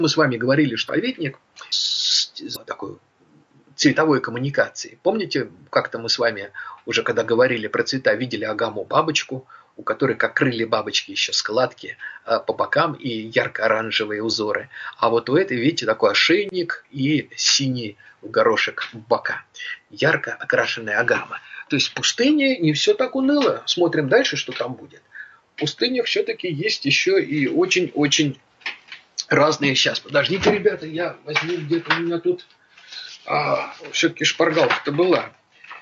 Мы с вами говорили, что советник с такой цветовой коммуникации. Помните, как-то мы с вами уже когда говорили про цвета, видели агаму бабочку, у которой как крылья бабочки еще складки по бокам и ярко-оранжевые узоры. А вот у этой, видите, такой ошейник и синий горошек в бока. Ярко окрашенная агама. То есть в пустыне не все так уныло. Смотрим дальше, что там будет. В пустынях все-таки есть еще и очень-очень разные. Сейчас, подождите, ребята, я возьму где-то у меня тут все-таки шпаргалка-то была.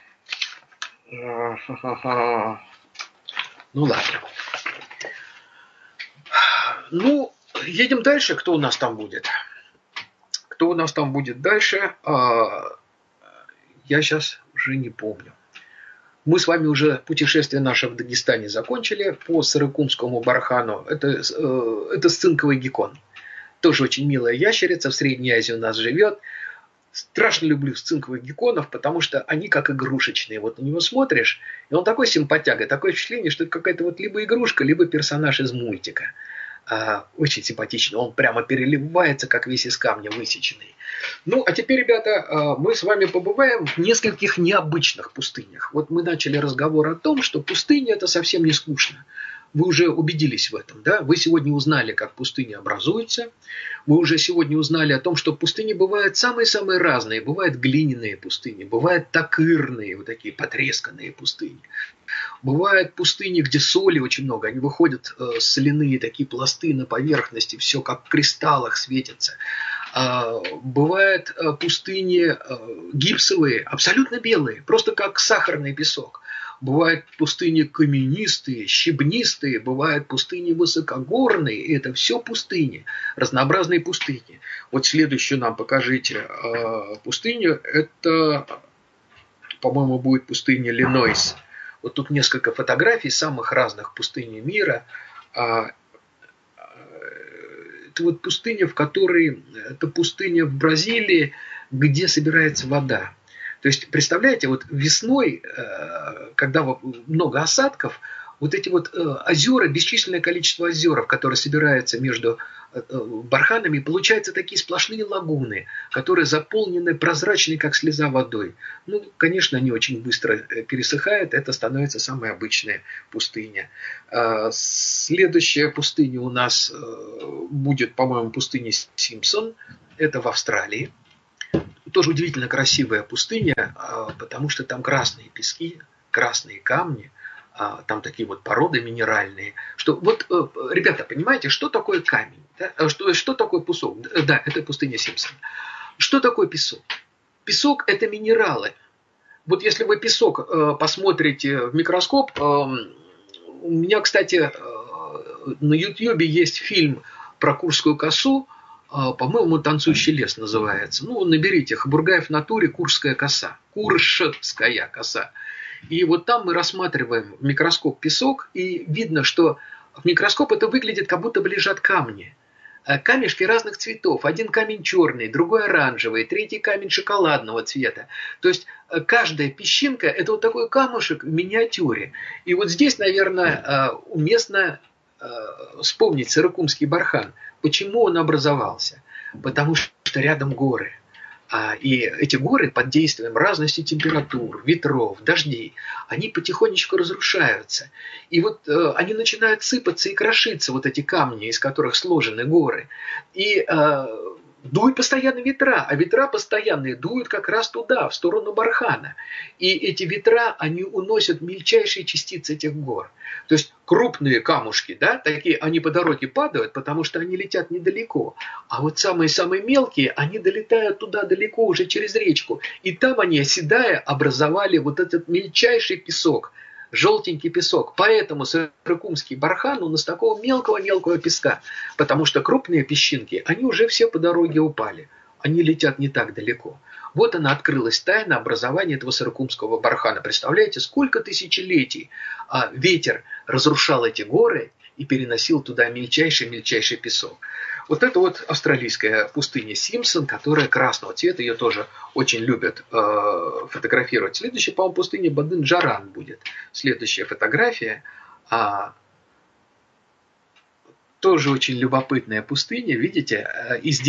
Ну ладно. Ну, едем дальше. Кто у нас там будет? Кто у нас там будет дальше? Я сейчас уже не помню. Мы с вами уже путешествие наше в Дагестане закончили по Сарыкумскому бархану. Это сцинковый геккон. Тоже очень милая ящерица, в Средней Азии у нас живет. Страшно люблю сцинковых гекконов, потому что они как игрушечные. Вот на него смотришь, и он такой симпатяга, такое впечатление, что это какая-то вот либо игрушка, либо персонаж из мультика. Очень симпатично. Он прямо переливается, как весь из камня высеченный. Ну, а теперь, ребята, мы с вами побываем в нескольких необычных пустынях. Вот мы начали разговор о том, что пустыня – это совсем не скучно. Вы уже убедились в этом, да? Вы сегодня узнали, как пустыни образуются. Вы уже сегодня узнали о том, что пустыни бывают самые-самые разные. Бывают глиняные пустыни, бывают такырные, вот такие потресканные пустыни. Бывают пустыни, где соли очень много. Они выходят соляные такие пласты на поверхности, все как в кристаллах светятся. Бывают пустыни гипсовые, абсолютно белые, просто как сахарный песок. Бывают пустыни каменистые, щебнистые, бывают пустыни высокогорные, и это все пустыни, разнообразные пустыни. Вот следующую нам покажите пустыню, это, по-моему, будет пустыня Иллинойс. Вот тут несколько фотографий самых разных пустынь мира. Это вот пустыня, это пустыня в Бразилии, где собирается вода. То есть, представляете, вот весной, когда много осадков, вот эти вот озера, бесчисленное количество озер, которые собираются между барханами, получаются такие сплошные лагуны, которые заполнены прозрачной, как слеза, водой. Ну, конечно, они очень быстро пересыхают, это становится самая обычная пустыня. Следующая пустыня у нас будет, по-моему, пустыня Симпсон, это в Австралии. Тоже удивительно красивая пустыня, потому что там красные пески, красные камни, там такие вот породы минеральные. Что, вот, ребята, понимаете, что такое камень? Да? Что такое песок? Да, это пустыня Симпсон. Что такое песок? Песок – это минералы. Вот если вы песок посмотрите в микроскоп, у меня, кстати, на YouTube есть фильм про Куршскую косу, по-моему, «Танцующий лес» называется. Ну, наберите «Хабургаев в натуре. Куршская коса». Куршская коса. И вот там мы рассматриваем в микроскоп песок, и видно, что в микроскоп это выглядит, как будто бы лежат камни. Камешки разных цветов. Один камень черный, другой оранжевый, третий камень шоколадного цвета. То есть каждая песчинка – это вот такой камушек в миниатюре. И вот здесь, наверное, уместно вспомнить Сарыкумский бархан. Почему он образовался? Потому что рядом горы. И эти горы под действием разности температур, ветров, дождей, они потихонечку разрушаются. И вот они начинают сыпаться и крошиться, вот эти камни, из которых сложены горы. И дуют постоянно ветра, а ветра постоянные дуют как раз туда, в сторону бархана. И эти ветра, они уносят мельчайшие частицы этих гор. То есть крупные камушки, да, такие, они по дороге падают, потому что они летят недалеко. А вот самые-самые мелкие, они долетают туда далеко, уже через речку. И там они, оседая, образовали вот этот мельчайший песок, желтенький песок. Поэтому Сарыкумский бархан, он из такого мелкого-мелкого песка. Потому что крупные песчинки, они уже все по дороге упали. Они летят не так далеко. Вот она открылась тайна образования этого Сарыкумского бархана. Представляете, сколько тысячелетий ветер разрушал эти горы и переносил туда мельчайший песок. Вот это вот австралийская пустыня Симпсон, которая красного цвета, ее тоже очень любят фотографировать. Следующая, по-моему, пустыня Бадын-Джаран будет. Следующая фотография. Тоже очень любопытная пустыня, видите, из